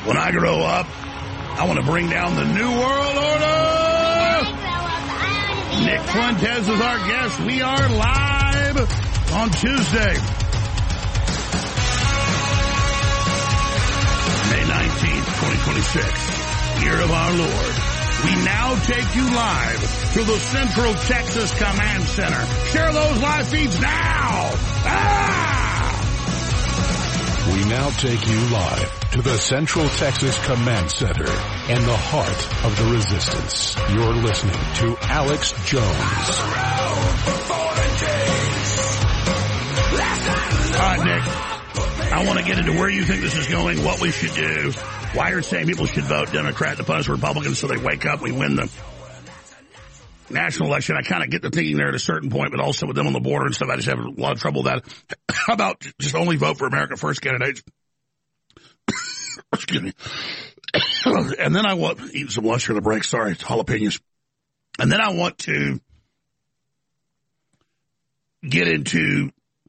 When I grow up, I want to bring down the New World Order. Nick Fuentes is our guest. We are live on Tuesday, May 19th, 2026, year of our Lord. We now take you live to the Central Texas Command Center. Share those live feeds now. We now take you live to the Central Texas Command Center in the heart of the resistance. You're listening to Alex Jones. All right, Nick, I want to get into where you think this is going, what we should do, why you're saying people should vote Democrat to punish Republicans so they wake up, we win the national election. I kind of get the thinking there at a certain point, but also with them on the border and stuff, I just have a lot of trouble with that. How about just only vote for America First candidates? Excuse me. And then I want, eat some lunch for the break, sorry, it's jalapenos. And then I want to get into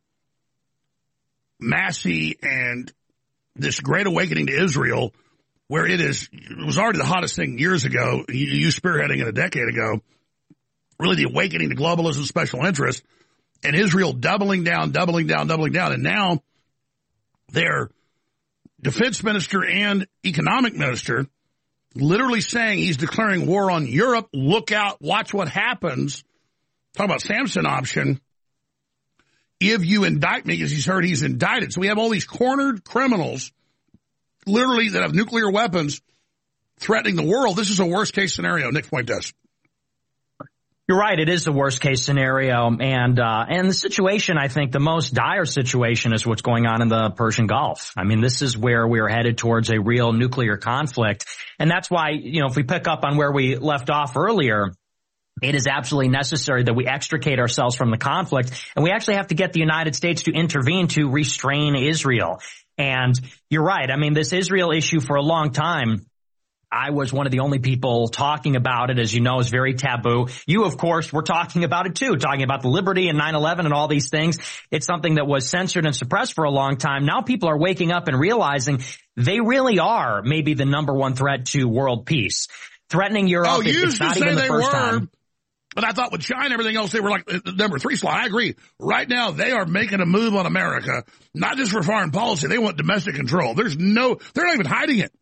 Massey and this great awakening to Israel, where it was already the hottest thing years ago, you spearheading it a decade ago, really the awakening to globalism, special interest, and Israel doubling down, and now their defense minister and economic minister literally saying he's declaring war on Europe. Look out, watch what happens. Talk about Samson option. If you indict me, because he's heard he's indicted. So we have all these cornered criminals, literally, that have nuclear weapons threatening the world. This is a worst-case scenario, Nick Fuentes. You're right. It is the worst-case scenario. And the situation, I think, the most dire situation is what's going on in the Persian Gulf. I mean, this is where we're headed towards a real nuclear conflict. And that's why, if we pick up on where we left off earlier, it is absolutely necessary that we extricate ourselves from the conflict, and we actually have to get the United States to intervene to restrain Israel. And you're right. I mean, this Israel issue for a long time, I was one of the only people talking about it, as you know, is very taboo. You, of course, were talking about it too, talking about the Liberty and 9/11 and all these things. It's something that was censored and suppressed for a long time. Now people are waking up and realizing they really are maybe the number one threat to world peace. Threatening Europe, you used it's not to say even the they first were. time. But I thought with China and everything else, they were like the number 3 slot. I agree. Right now, they are making a move on America, not just for foreign policy. They want domestic control. They're not even hiding it.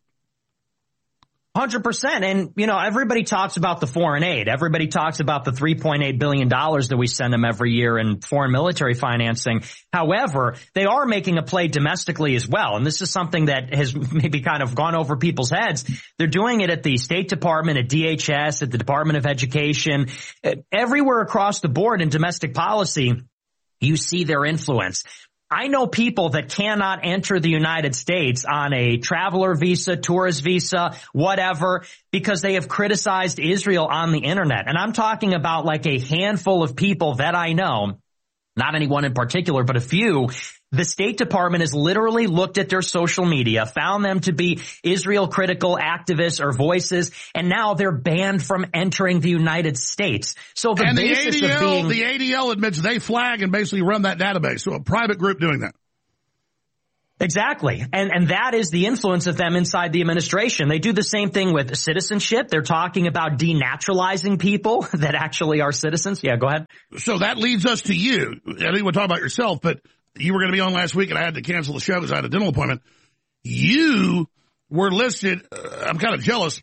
100%. And, everybody talks about the foreign aid. Everybody talks about the $3.8 billion that we send them every year in foreign military financing. However, they are making a play domestically as well. And this is something that has maybe kind of gone over people's heads. They're doing it at the State Department, at DHS, at the Department of Education, everywhere across the board in domestic policy. You see their influence. I know people that cannot enter the United States on a traveler visa, tourist visa, whatever, because they have criticized Israel on the internet. And I'm talking about like a handful of people that I know, not anyone in particular, but a few. The State Department has literally looked at their social media, found them to be Israel critical activists or voices, and now they're banned from entering the United States. So the ADL admits they flag and basically run that database. So a private group doing that. Exactly. And that is the influence of them inside the administration. They do the same thing with citizenship. They're talking about denaturalizing people that actually are citizens. Yeah, go ahead. So that leads us to you. I think we'll talk about yourself, but you were going to be on last week and I had to cancel the show because I had a dental appointment. You were listed, I'm kind of jealous,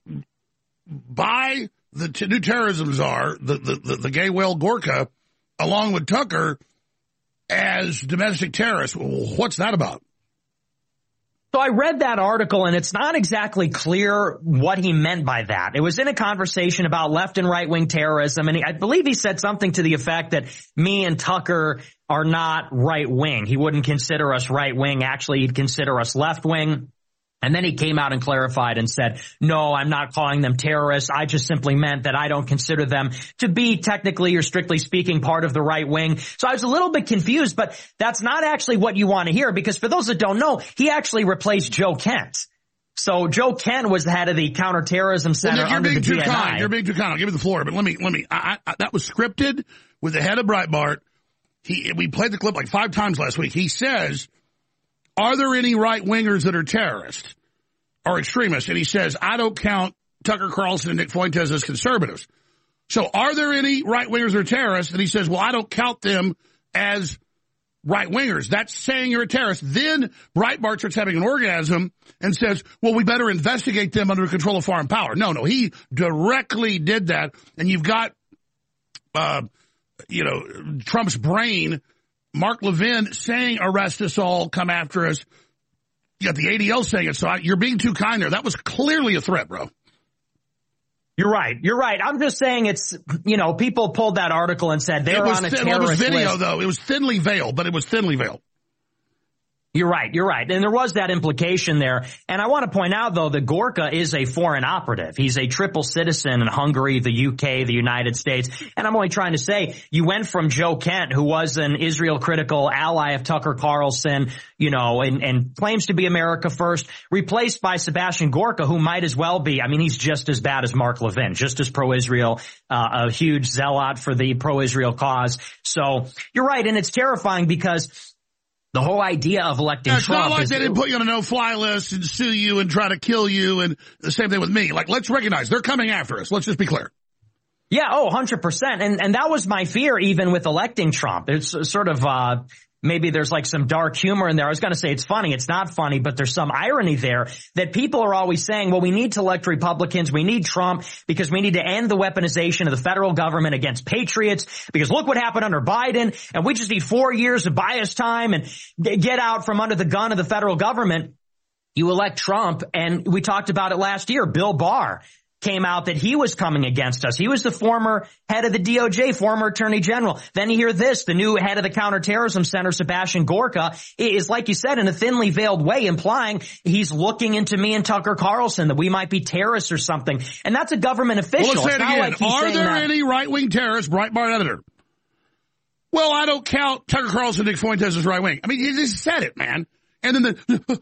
by the new terrorism czar, the gay whale Gorka, along with Tucker, as domestic terrorists. Well, what's that about? So I read that article, and it's not exactly clear what he meant by that. It was in a conversation about left and right-wing terrorism, and I believe he said something to the effect that me and Tucker are not right-wing. He wouldn't consider us right-wing. Actually, he'd consider us left-wing. And then he came out and clarified and said, no, I'm not calling them terrorists. I just simply meant that I don't consider them to be technically or strictly speaking part of the right wing. So I was a little bit confused, but that's not actually what you want to hear, because for those that don't know, he actually replaced Joe Kent. So Joe Kent was the head of the Counterterrorism Center under the DNI. You're being too kind. I'll give you the floor, but let me. That was scripted with the head of Breitbart. We played the clip like 5 times last week. He says, are there any right-wingers that are terrorists? are extremists. And he says, I don't count Tucker Carlson and Nick Fuentes as conservatives. So are there any right-wingers or terrorists? And he says, well, I don't count them as right-wingers. That's saying you're a terrorist. Then Breitbart starts having an orgasm and says, well, we better investigate them under control of foreign power. No, he directly did that. And you've got, Trump's brain, Mark Levin, saying arrest us all, come after us. You got the ADL saying it. So you're being too kind there. That was clearly a threat, bro. You're right. I'm just saying it's, people pulled that article and said they're on a terrorist list. It was video, though. It was thinly veiled, but it was thinly veiled. You're right. And there was that implication there. And I want to point out, though, that Gorka is a foreign operative. He's a triple citizen in Hungary, the UK, the United States. And I'm only trying to say, you went from Joe Kent, who was an Israel-critical ally of Tucker Carlson, and claims to be America first, replaced by Sebastian Gorka, who might as well be. I mean, he's just as bad as Mark Levin, just as pro-Israel, a huge zealot for the pro-Israel cause. So you're right. And it's terrifying because the whole idea of electing Trump. It's not like they didn't put you on a no-fly list and sue you and try to kill you, and the same thing with me. Like, let's recognize they're coming after us. Let's just be clear. Yeah, 100%. And that was my fear even with electing Trump. It's sort of, maybe there's like some dark humor in there. I was going to say it's funny. It's not funny, but there's some irony there that people are always saying, well, we need to elect Republicans. We need Trump because we need to end the weaponization of the federal government against patriots, because look what happened under Biden. And we just need 4 years of bias time and get out from under the gun of the federal government. You elect Trump. And we talked about it last year. Bill Barr came out that he was coming against us. He was the former head of the DOJ, former attorney general. Then you hear this, the new head of the counterterrorism center, Sebastian Gorka, is, like you said, in a thinly veiled way, implying he's looking into me and Tucker Carlson, that we might be terrorists or something. And that's a government official. Well, let's say it again. Like are there any right-wing terrorists? Breitbart editor. Well, I don't count Tucker Carlson and Nick Fuentes as right-wing. I mean, he just said it, man. And then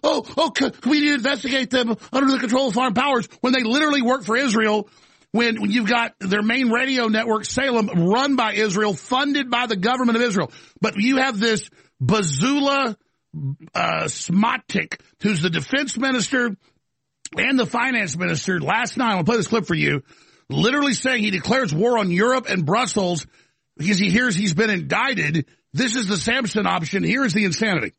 we need to investigate them under the control of foreign powers when they literally work for Israel, when you've got their main radio network, Salem, run by Israel, funded by the government of Israel. But you have this Bezalel Smotrich, who's the defense minister and the finance minister. Last night, I'll play this clip for you, literally saying he declares war on Europe and Brussels because he hears he's been indicted. This is the Samson option. Here is the insanity.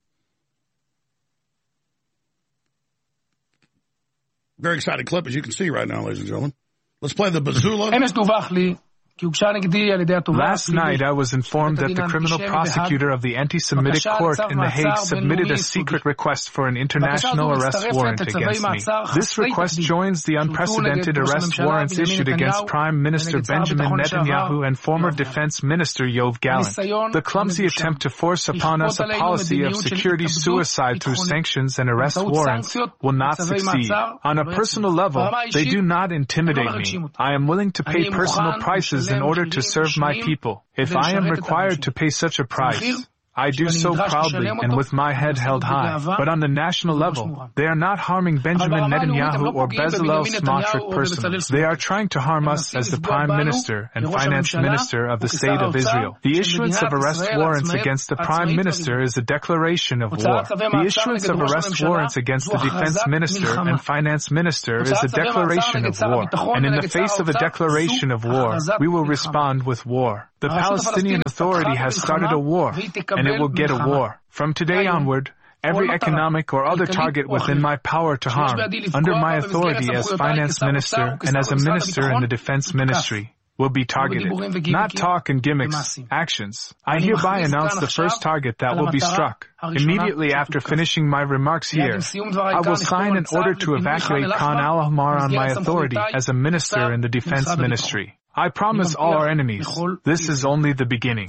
Very exciting clip, as you can see right now, ladies and gentlemen. Let's play the Bezalel. Last night, I was informed that the criminal prosecutor of the anti-Semitic court in The Hague submitted a secret request for an international arrest warrant against me. This request joins the unprecedented arrest warrants issued against Prime Minister Benjamin Netanyahu and former Defense Minister Yoav Gallant. The clumsy attempt to force upon us a policy of security suicide through sanctions and arrest warrants will not succeed. On a personal level, they do not intimidate me. I am willing to pay personal prices in order to serve my people. If I am required to pay such a price, I do so proudly and with my head held high. But on the national level, they are not harming Benjamin Netanyahu or Bezalel Smotrich personally. They are trying to harm us as the Prime Minister and Finance Minister of the State of Israel. The issuance of arrest warrants against the Prime Minister is a declaration of war. The issuance of arrest warrants against the Defense Minister and Finance Minister is a declaration of war. And in the face of a declaration of war, we will respond with war. The Palestinian Authority has started a war, and it will get a war. From today onward, every economic or other target within my power to harm, under my authority as Finance Minister and as a Minister in the Defense Ministry, will be targeted. Not talk and gimmicks, actions. I hereby announce the first target that will be struck. Immediately after finishing my remarks here, I will sign an order to evacuate Khan al-Ahmar on my authority as a Minister in the Defense Ministry. I promise all our enemies, this is only the beginning.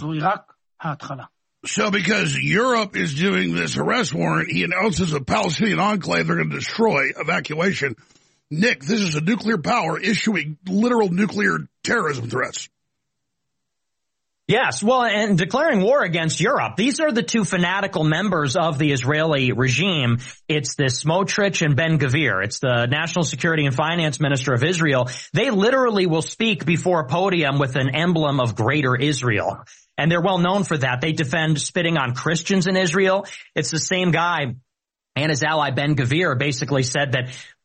So because Europe is doing this arrest warrant, he announces a Palestinian enclave they're going to destroy, evacuation. Nick, this is a nuclear power issuing literal nuclear terrorism threats. Yes, well, and declaring war against Europe. These are the two fanatical members of the Israeli regime. It's this Smotrich and Ben-Gvir. It's the National Security and Finance Minister of Israel. They literally will speak before a podium with an emblem of Greater Israel. And they're well known for that. They defend spitting on Christians in Israel. It's the same guy and his ally Ben-Gvir basically said that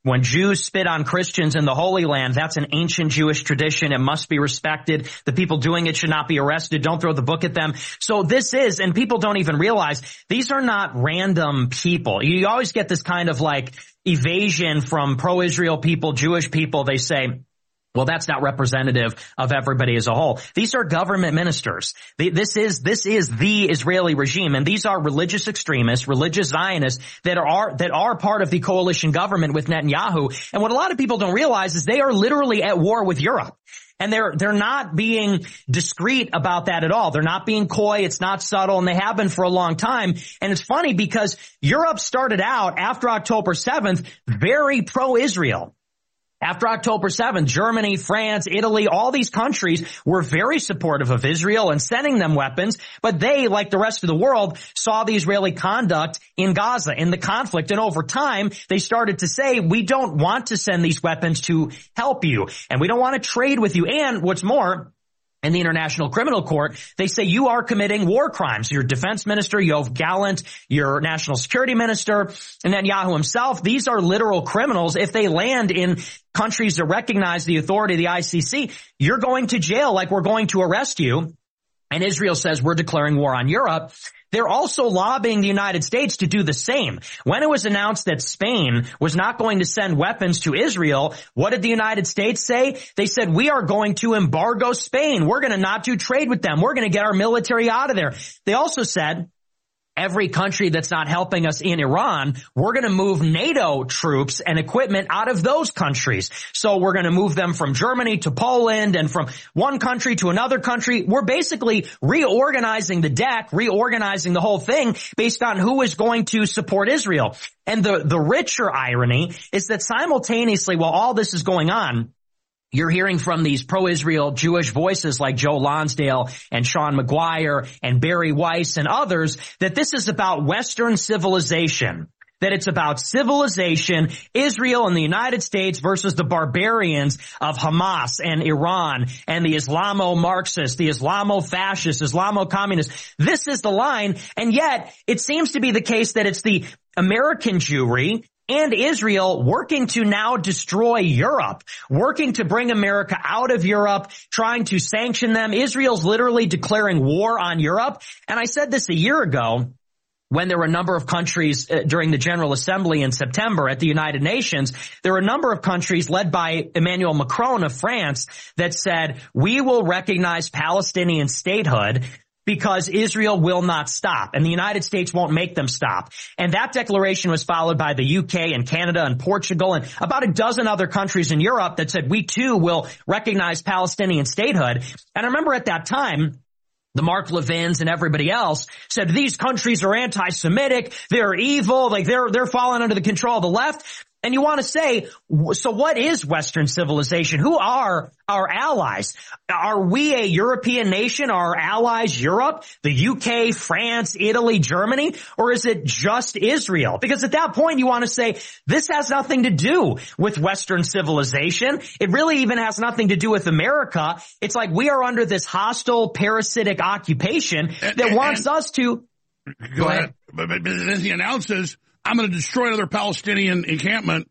When Jews spit on Christians in the Holy Land, that's an ancient Jewish tradition. It must be respected. The people doing it should not be arrested. Don't throw the book at them. So this is, and people don't even realize, these are not random people. You always get this kind of like evasion from pro-Israel people, Jewish people. They say, well, that's not representative of everybody as a whole. These are government ministers. This is the Israeli regime, and these are religious extremists, religious Zionists that are part of the coalition government with Netanyahu. And what a lot of people don't realize is they are literally at war with Europe. And they're not being discreet about that at all. They're not being coy. It's not subtle, and they have been for a long time. And it's funny because Europe started out after October 7th very pro-Israel. After October 7th, Germany, France, Italy, all these countries were very supportive of Israel and sending them weapons, but they, like the rest of the world, saw the Israeli conduct in Gaza, in the conflict, and over time, they started to say, we don't want to send these weapons to help you, and we don't want to trade with you, and what's more, in the International Criminal Court, they say you are committing war crimes. Your defense minister, Yoav Gallant, your national security minister, and Netanyahu himself, these are literal criminals. If they land in countries that recognize the authority of the ICC, you're going to jail like we're going to arrest you. And Israel says we're declaring war on Europe. They're also lobbying the United States to do the same. When it was announced that Spain was not going to send weapons to Israel, what did the United States say? They said, we are going to embargo Spain. We're going to not do trade with them. We're going to get our military out of there. They also said, every country that's not helping us in Iran, we're going to move NATO troops and equipment out of those countries. So we're going to move them from Germany to Poland and from one country to another country. We're basically reorganizing the deck, reorganizing the whole thing based on who is going to support Israel. And the richer irony is that simultaneously, while all this is going on, you're hearing from these pro-Israel Jewish voices like Joe Lonsdale and Sean McGuire and Barry Weiss and others that this is about Western civilization, that it's about civilization, Israel and the United States versus the barbarians of Hamas and Iran and the Islamo-Marxists, the Islamo-fascists, Islamo-communists. This is the line, and yet it seems to be the case that it's the American Jewry and Israel working to now destroy Europe, working to bring America out of Europe, trying to sanction them. Israel's literally declaring war on Europe. And I said this a year ago when there were a number of countries during the General Assembly in September at the United Nations. There were a number of countries led by Emmanuel Macron of France that said, we will recognize Palestinian statehood because Israel will not stop, and the United States won't make them stop. And that declaration was followed by the UK and Canada and Portugal and about a dozen other countries in Europe that said, we too will recognize Palestinian statehood. And I remember at that time, the Mark Levins and everybody else said, these countries are anti-Semitic, they're evil, like they're falling under the control of the left. And you want to say, so what is Western civilization? Who are our allies? Are we a European nation? Are our allies Europe, the UK, France, Italy, Germany? Or is it just Israel? Because at that point you want to say, this has nothing to do with Western civilization. It really even has nothing to do with America. It's like we are under this hostile, parasitic occupation that wants us to... Go ahead. But as he announces, I'm going to destroy another Palestinian encampment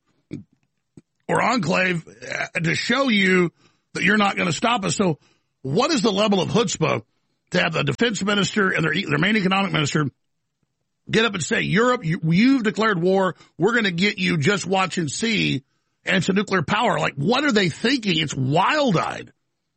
or enclave to show you that you're not going to stop us. So what is the level of chutzpah to have the defense minister and their main economic minister get up and say, Europe, you've declared war. We're going to get you. Just watch and see. And it's a nuclear power. Like, what are they thinking? It's wild-eyed.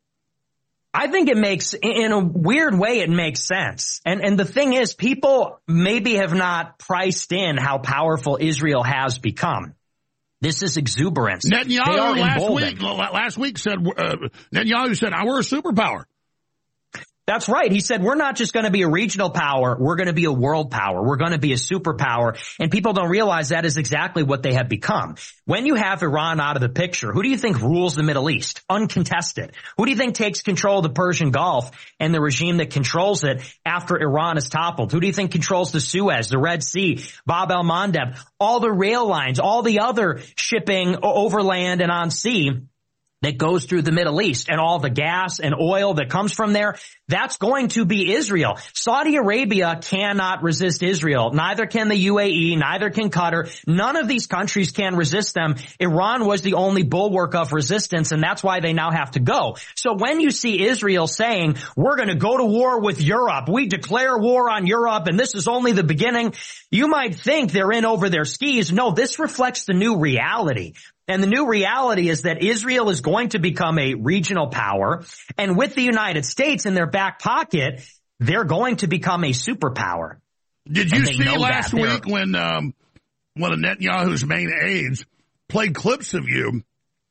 I think it makes, in a weird way, it makes sense. And the thing is, people maybe have not priced in how powerful Israel has become. This is exuberance. Netanyahu last week said, Netanyahu said, we're a superpower. That's right. He said, we're not just going to be a regional power. We're going to be a world power. We're going to be a superpower. And people don't realize that is exactly what they have become. When you have Iran out of the picture, who do you think rules the Middle East? Uncontested. Who do you think takes control of the Persian Gulf and the regime that controls it after Iran is toppled? Who do you think controls the Suez, the Red Sea, Bab el-Mandeb, all the rail lines, all the other shipping overland and on sea? that goes through the Middle East, and all the gas and oil that comes from there, that's going to be Israel. Saudi Arabia cannot resist Israel. Neither can the UAE, neither can Qatar. None of these countries can resist them. Iran was the only bulwark of resistance, and that's why they now have to go. So when you see Israel saying, we're going to go to war with Europe, we declare war on Europe, and this is only the beginning, you might think they're in over their skis. No, this reflects the new reality. And the new reality is that Israel is going to become a regional power. And with the United States in their back pocket, they're going to become a superpower. Did you see last week when one of Netanyahu's main aides played clips of you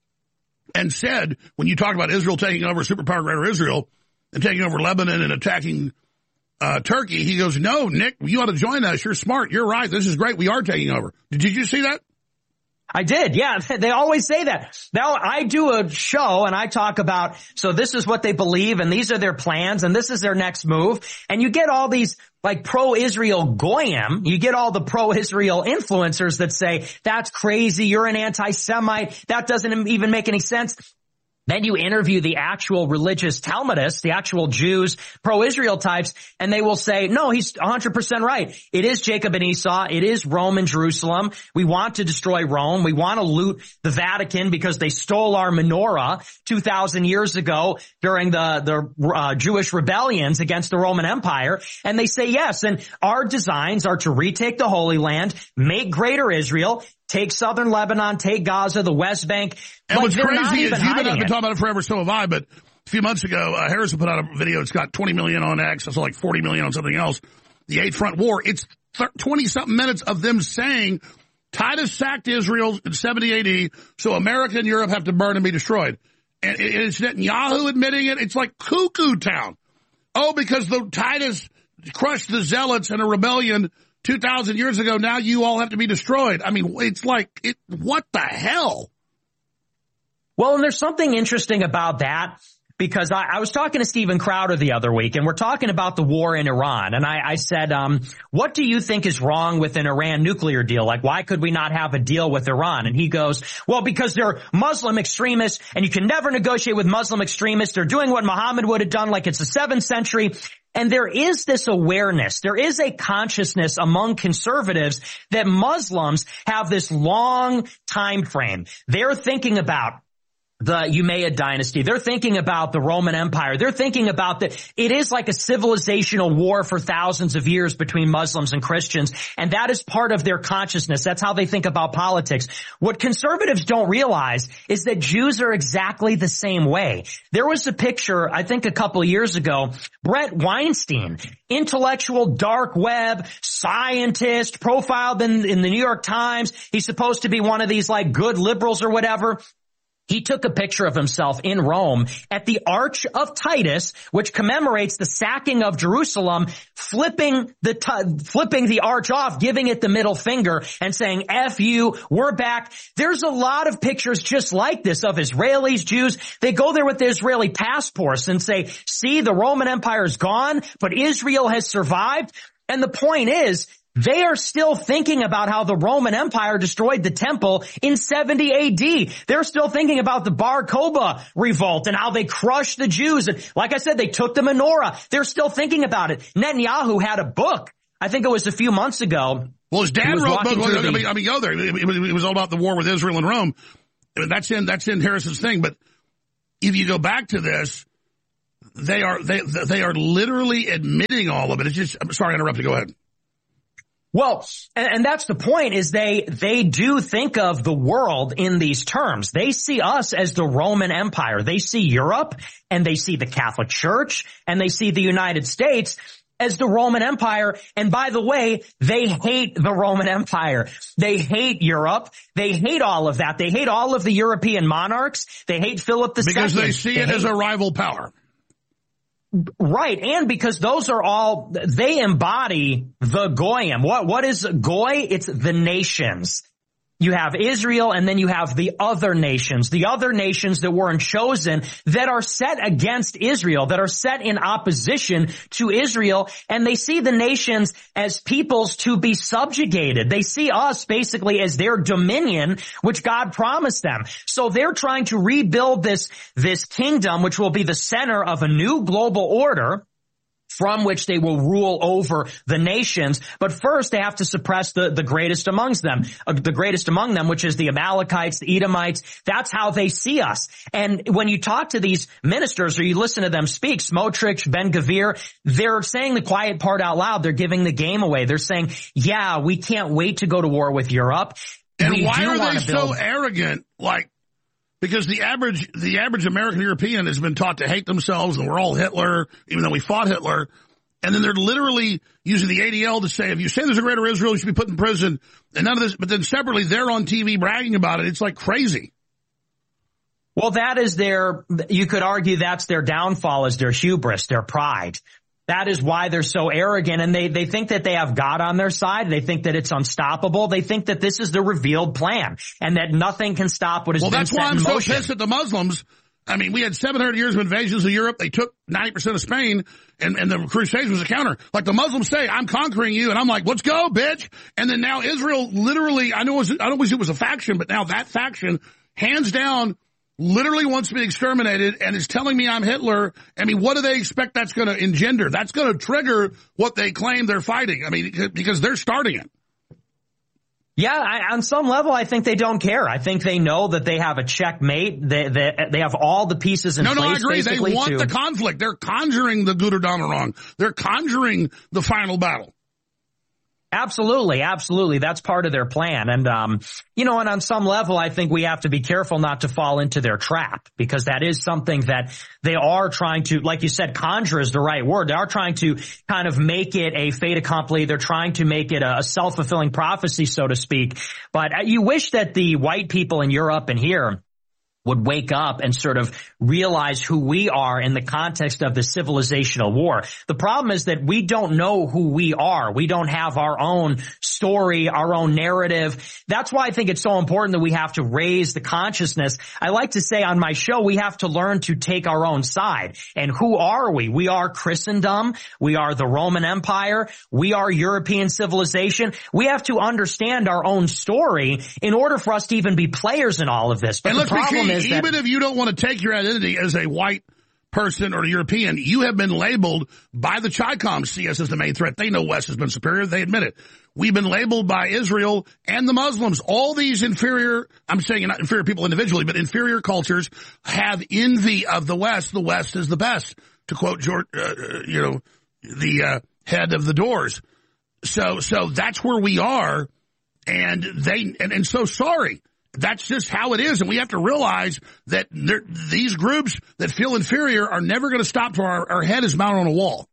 and said, when you talk about Israel taking over superpower greater Israel and taking over Lebanon and attacking Turkey, he goes, no, Nick, you ought to join us. You're smart. You're right. This is great. We are taking over. Did you see that? I did, yeah. They always say that. Now, I do a show and I talk about, so this is what they believe and these are their plans and this is their next move. And you get all these like pro-Israel goyim, you get all the pro-Israel influencers that say, that's crazy, you're an anti-Semite, that doesn't even make any sense. Then you interview the actual religious Talmudists, the actual Jews, pro-Israel types, and they will say, no, he's 100% right. It is Jacob and Esau. It is Rome and Jerusalem. We want to destroy Rome. We want to loot the because they stole our menorah 2,000 years ago during the Jewish rebellions against the Roman Empire. And they say yes. And our designs are to retake the Holy Land, make greater Israel, take southern Lebanon, take Gaza, the West Bank. And what's crazy is you've been talking about it forever, so have I, but a few months ago, Harrison put out a video. It's got 20 million on X. It's like 40 million on something else. The Eighth Front War. It's 20-something minutes of them saying Titus sacked Israel in 70 AD, so America and Europe have to burn and be destroyed. And it's Netanyahu admitting it. It's like cuckoo town. Oh, because the Titus crushed the zealots in a rebellion 2,000 years ago, now you all have to be destroyed. I mean, it's like, what the hell? Well, and there's something interesting about that, because I was talking to Steven Crowder the other week, and we're talking about the war in Iran. And I said, what do you think is wrong with an Iran nuclear deal? Like, why could we not have a deal with Iran? And he goes, well, because they're Muslim extremists, and you can never negotiate with Muslim extremists. They're doing what Muhammad would have done, like it's the 7th century. And there is this awareness, there is a consciousness among conservatives that Muslims have this long time frame. They're thinking about the Umayyad dynasty. They're thinking about the Roman Empire. They're thinking about it is like a civilizational war for thousands of years between Muslims and Christians. And that is part of their consciousness. That's how they think about politics. What conservatives don't realize is that Jews are exactly the same way. There was a picture, I think a couple of years ago, Brett Weinstein, intellectual dark web scientist, profiled in the New York Times. He's supposed to be one of these like good liberals or whatever. He took a picture of himself in Rome at the Arch of Titus, which commemorates the sacking of Jerusalem, flipping the arch off, giving it the middle finger and saying, F you, we're back. There's a lot of pictures just like this of Israelis, Jews. They go there with the Israeli passports and say, see, the Roman Empire is gone, but Israel has survived. And the point is, they are still thinking about how the Roman Empire destroyed the temple in 70 AD. They're still thinking about the Bar Kokhba revolt and how they crushed the Jews. And like I said, they took the menorah. They're still thinking about it. Netanyahu had a book. I think it was a few months ago. Well, his dad wrote books. Go there. It was all about the war with Israel and Rome. That's in Harrison's thing. But if you go back to this, they are literally admitting all of it. It's just, I'm sorry, I interrupted. Go ahead. Well, and that's the point, is they do think of the world in these terms. They see us as the Roman Empire. They see Europe, and they see the Catholic Church, and they see the United States as the Roman Empire. And by the way, they hate the Roman Empire. They hate Europe. They hate all of that. They hate all of the European monarchs. They hate Philip II. Because they see it as a rival power. Right, and because those are all, they embody the Goyim. What is Goy? It's the nations. You have Israel, and then you have the other nations that weren't chosen, that are set against Israel, that are set in opposition to Israel, and they see the nations as peoples to be subjugated. They see us basically as their dominion, which God promised them. So they're trying to rebuild this kingdom, which will be the center of a new global order, from which they will rule over the nations. But first they have to suppress the greatest amongst them, which is the Amalekites, the Edomites. That's how they see us. And when you talk to these ministers or you listen to them speak, Smotrich, Ben-Gvir, they're saying the quiet part out loud. They're giving the game away. They're saying, yeah, we can't wait to go to war with Europe. And why are they so arrogant? Because the average American European has been taught to hate themselves, and we're all Hitler, even though we fought Hitler. And then they're literally using the ADL to say, if you say there's a greater Israel, you should be put in prison. And none of this, but then separately, they're on TV bragging about it. It's like crazy. Well, you could argue that's their downfall, is their hubris, their pride. That is why they're so arrogant, and they think that they have God on their side. They think that it's unstoppable. They think that this is the revealed plan and that nothing can stop what has been set in motion. Well, that's why I'm so pissed at the Muslims. I mean, we had 700 years of invasions of Europe. They took 90% of Spain, and the Crusades was a counter. Like the Muslims say, I'm conquering you, and I'm like, let's go, bitch. And then now Israel literally, I don't wish it was a faction, but now that faction, hands down, literally wants to be exterminated and is telling me I'm Hitler. I mean, what do they expect that's going to engender? That's going to trigger what they claim they're fighting. I mean, because they're starting it. Yeah, on some level, I think they don't care. I think they know that they have a checkmate. They have all the pieces in place. No, I agree. They want the conflict. They're conjuring the Götterdämmerung. They're conjuring the final battle. Absolutely. That's part of their plan. And, and on some level, I think we have to be careful not to fall into their trap, because that is something that they are trying to, like you said, conjure is the right word. They are trying to kind of make it a fait accompli. They're trying to make it a self-fulfilling prophecy, so to speak. But you wish that the white people in Europe and here would wake up and sort of realize who we are in the context of the civilizational war. The problem is that we don't know who we are. We don't have our own story, our own narrative. That's why I think it's so important that we have to raise the consciousness. I like to say on my show, we have to learn to take our own side. And who are we? We are Christendom. We are the Roman Empire. We are European civilization. We have to understand our own story in order for us to even be players in all of this. But the problem is, even if you don't want to take your identity as a white person or a European, you have been labeled by the Chi-Com, see us as the main threat. They know West has been superior. They admit it. We've been labeled by Israel and the Muslims. All these inferior, I'm saying not inferior people individually, but inferior cultures have envy of the West. The West is the best, to quote George, the head of the Doors. So that's where we are. And so sorry. That's just how it is, and we have to realize that these groups that feel inferior are never going to stop till our head is mounted on a wall.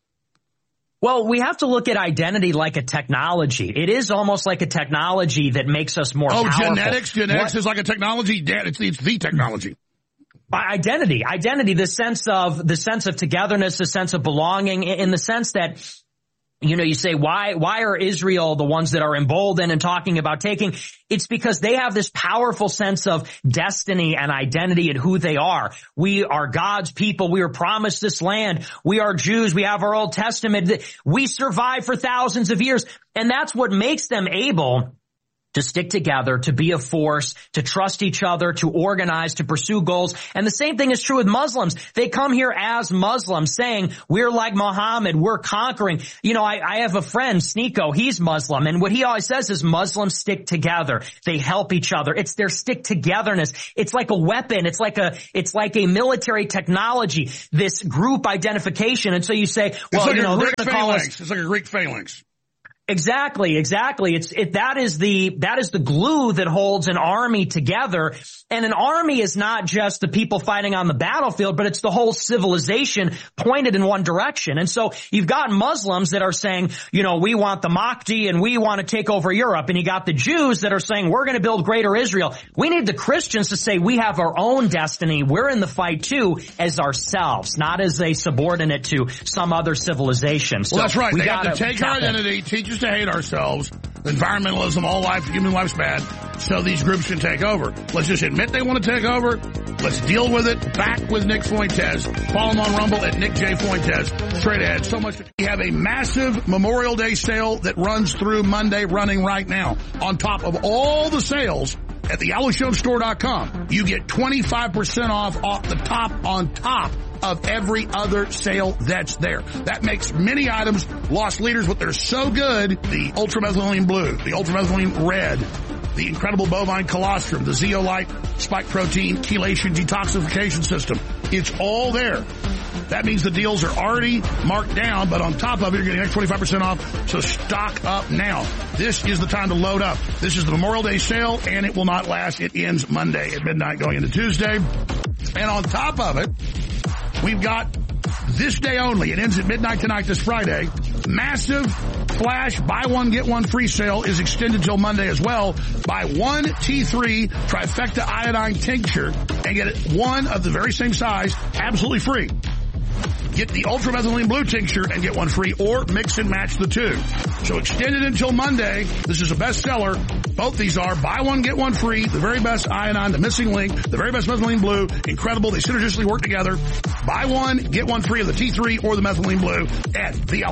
Well, we have to look at identity like a technology. It is almost like a technology that makes us more powerful. Genetics is like a technology. It's the technology. Identity, the sense of togetherness, the sense of belonging, in the sense that, you say, why are Israel the ones that are emboldened and talking about taking? It's because they have this powerful sense of destiny and identity and who they are. We are God's people. We are promised this land. We are Jews. We have our Old Testament. We survived for thousands of years. And that's what makes them able to stick together, to be a force, to trust each other, to organize, to pursue goals. And the same thing is true with Muslims. They come here as Muslims saying, we're like Muhammad, we're conquering. I have a friend, Sneeko, he's Muslim, and what he always says is Muslims stick together. They help each other. It's their stick togetherness. It's like a weapon. It's like a military technology, this group identification. And so you say, well, they're going to call us. It's like a Greek phalanx. Exactly. That is the glue that holds an army together. And an army is not just the people fighting on the battlefield, but it's the whole civilization pointed in one direction. And so you've got Muslims that are saying, we want the Mahdi and we want to take over Europe. And you got the Jews that are saying, we're going to build greater Israel. We need the Christians to say, we have our own destiny. We're in the fight too, as ourselves, not as a subordinate to some other civilization. Well, that's right. They have to take our identity, teach us to hate ourselves, environmentalism, all life, human life's bad, so these groups can take over. Let's just admit they want to take over. Let's deal with it. Back with Nick Fuentes. Follow him on Rumble at Nick J. Fuentes. Straight ahead. So much. We have a massive Memorial Day sale that runs through Monday, running right now. On top of all the sales at the AlexJonesStore.com, you get 25% off the top on top of every other sale that's there. That makes many items lost leaders, but they're so good. The ultramethylene blue, the ultramethylene red, the incredible bovine colostrum, the zeolite spike protein chelation detoxification system. It's all there. That means the deals are already marked down, but on top of it, you're getting an extra 25% off, so stock up now. This is the time to load up. This is the Memorial Day sale, and it will not last. It ends Monday at midnight going into Tuesday. And on top of it, we've got this day only. It ends at midnight tonight, this Friday. Massive flash buy one, get one free sale is extended till Monday as well. Buy one T3 trifecta iodine tincture and get one of the very same size absolutely free. Get the ultramethylene blue tincture and get one free, or mix and match the two. So extended until Monday. This is a bestseller. Both these are buy one, get one free. The very best iodine, the missing link, the very best methylene blue. Incredible. They synergistically work together. Buy one, get one free of the T3 or the methylene blue at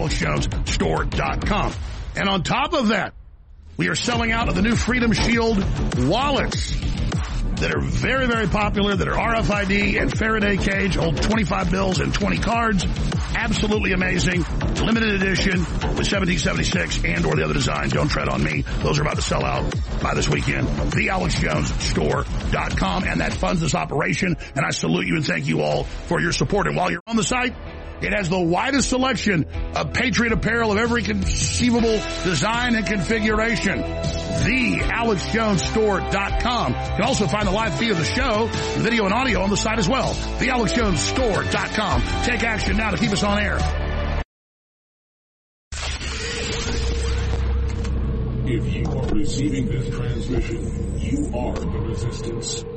theAlexJonesStore.com. And on top of that, we are selling out of the new Freedom Shield wallets that are very, very popular, that are RFID and Faraday cage, hold 25 bills and 20 cards. Absolutely amazing. Limited edition with 1776 and or the other designs. Don't tread on me. Those are about to sell out by this weekend. TheAlexJonesStore.com. And that funds this operation. And I salute you and thank you all for your support. And while you're on the site, it has the widest selection of Patriot apparel of every conceivable design and configuration. TheAlexJonesStore.com. You can also find the live feed of the show, video and audio on the site as well. TheAlexJonesStore.com. Take action now to keep us on air. If you are receiving this transmission, you are the resistance.